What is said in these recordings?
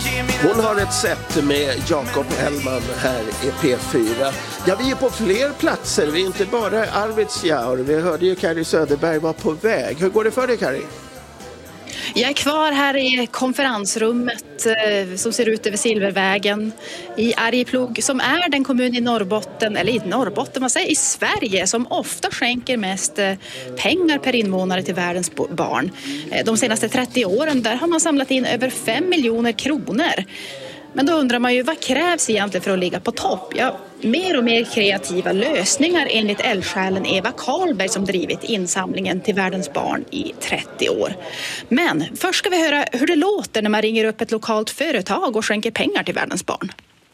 Hon har ett sätt med Jakob Hellman här i P4. Ja, vi är på fler platser. Vi är inte bara Arvidsjaur. Vi hörde ju Kari Söderberg var på väg. Hur går det för dig, Kari? Jag är kvar här i konferensrummet som ser ut över Silvervägen i Arjeplog, som är den kommun i Norrbotten, eller i Norrbotten, man säger i Sverige, som ofta skänker mest pengar per invånare till världens barn. De senaste 30 åren där har man samlat in över 5 miljoner kronor. Men då undrar man ju, vad krävs egentligen för att ligga på topp? Ja, mer och mer kreativa lösningar enligt eldsjälen Eva Karlberg som drivit insamlingen till världens barn i 30 år. Men först ska vi höra hur det låter när man ringer upp ett lokalt företag och skänker pengar till världens barn.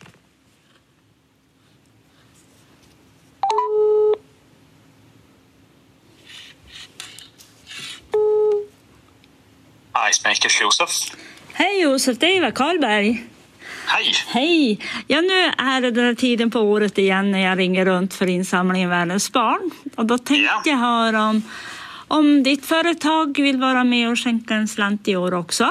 Icemakers Josef. Hej Josef, det är Eva Karlberg. Hej! Hej! Ja, nu är det den här tiden på året igen när jag ringer runt för insamlingen Världens barn. Och då tänkte jag höra om ditt företag vill vara med och skänka en slant i år också.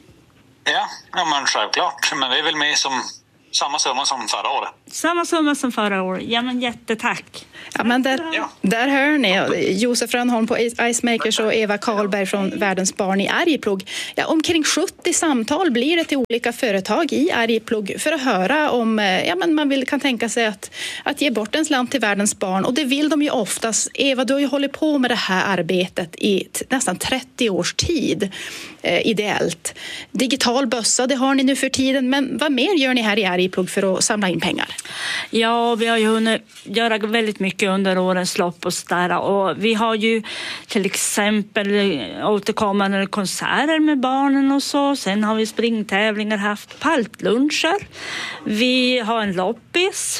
Ja, men självklart. Men vi är väl med som samma summa som förra året. Samma summa som förra året. Ja, men jättetack. Ja, men där hör ni Josef Rönnholm på Icemakers och Eva Karlberg från Världens barn i Arjeplog. Ja, omkring 70 samtal blir det till olika företag i Arjeplog för att höra om man kan tänka sig att ge bort en slant till världens barn. Och det vill de ju oftast. Eva, du har ju hållit på med det här arbetet i nästan 30 års tid ideellt. Digital bössa, det har ni nu för tiden. Men vad mer gör ni här i Arjeplog för att samla in pengar? Ja, vi har ju hunnit göra väldigt mycket under årens lopp och sådär. Och vi har ju till exempel återkommande konserter med barnen och så. Sen har vi springtävlingar, haft paltluncher. Vi har en loppis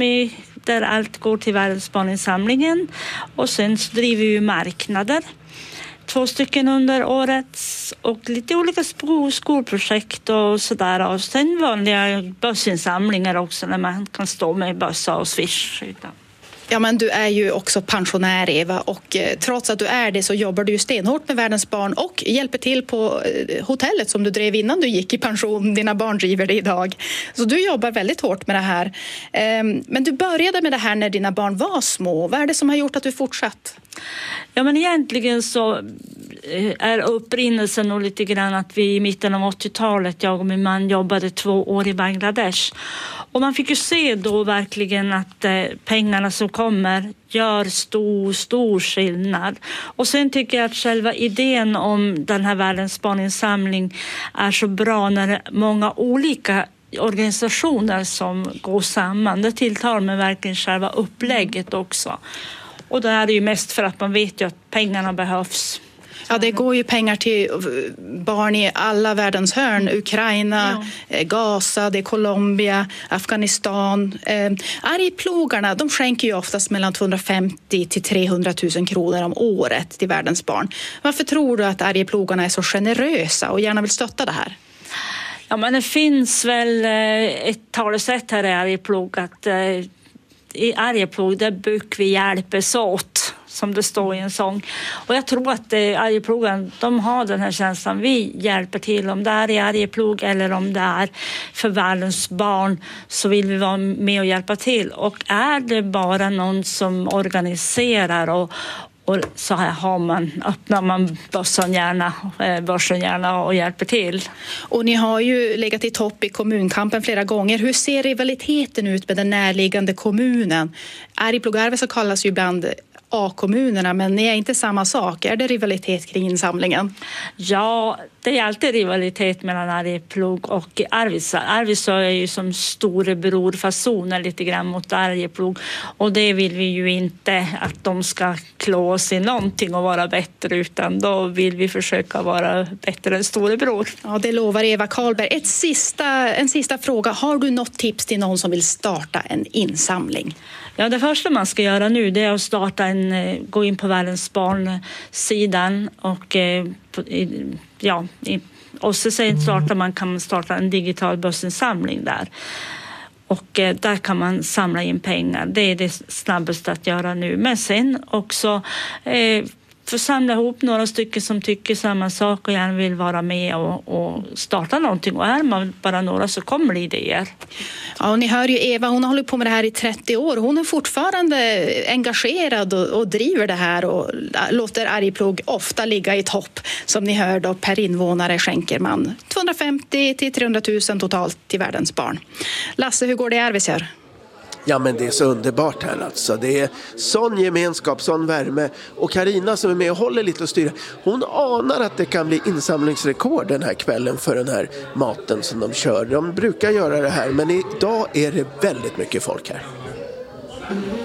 där allt går till Världens barninsamlingen. Och sen så driver vi marknader. 2 stycken under året och lite olika skolprojekt och sådär. Och sen vanliga bössinsamlingar också när man kan stå med bössa och swish. Ja, men du är ju också pensionär, Eva, och trots att du är det så jobbar du ju stenhårt med världens barn och hjälper till på hotellet som du drev innan du gick i pension. Dina barn driver det idag. Så du jobbar väldigt hårt med det här. Men du började med det här när dina barn var små. Vad är det som har gjort att du fortsatt? Ja, men egentligen så är upprinnelsen nog lite grann att vi i mitten av 80-talet, jag och min man jobbade 2 år i Bangladesh. Och man fick ju se då verkligen att pengarna som kommer gör stor skillnad. Och sen tycker jag att själva idén om den här Världens barninsamling är så bra när det är många olika organisationer som går samman. Det tilltar med verkligen själva upplägget också. Och det är det ju mest för att man vet ju att pengarna behövs. Ja, det går ju pengar till barn i alla världens hörn. Ukraina, Gaza, det är Colombia, Afghanistan. Arjeplogarna, de skänker ju oftast mellan 250 till 300 000 kronor om året till världens barn. Varför tror du att Arjeplogarna är så generösa och gärna vill stötta det här? Ja, men det finns väl ett talesätt här i Arjeplog att i Arjeplog där brukar vi hjälpas åt, som det står i en sång. Och jag tror att Arjeplogen, de har den här känslan. Vi hjälper till, om det är i Arjeplog eller om det är för världens barn, så vill vi vara med och hjälpa till. Och är det bara någon som organiserar och så här öppnar man börsen gärna och hjälper till. Och ni har ju legat i topp i kommunkampen flera gånger. Hur ser rivaliteten ut med den närliggande kommunen? Arjeplog-Arvidsjaur kallas ju ibland A-kommunerna, men det är inte samma sak. Är det rivalitet kring insamlingen? Ja, det är alltid rivalitet mellan Arjeplog och Arvidsjaur. Arvidsjaur är ju som storebror fasoner lite grann mot Arjeplog. Och det vill vi ju inte att de ska klå oss i någonting och vara bättre, utan då vill vi försöka vara bättre än storebror. Ja, det lovar Eva Karlberg. En sista fråga. Har du något tips till någon som vill starta en insamling? Ja, det första man ska göra nu det är att gå in på Världens barn-sidan och och så sen kan man starta en digital bössinsamling där. Och där kan man samla in pengar. Det är det snabbaste att göra nu. Men sen också För samla ihop några stycken som tycker samma sak och gärna vill vara med och starta någonting. Och är man bara några så kommer det idéer. Ja, och ni hör ju Eva, hon har hållit på med det här i 30 år. Hon är fortfarande engagerad och driver det här och låter Arjeplog ofta ligga i topp. Som ni hör då, per invånare skänker man 250 till 300 000 totalt till världens barn. Lasse, hur går det i Arvidsjaur? Ja, men det är så underbart här alltså. Det är sån gemenskap, sån värme. Och Carina som är med och håller lite och styr, hon anar att det kan bli insamlingsrekord den här kvällen för den här maten som de kör. De brukar göra det här, men idag är det väldigt mycket folk här.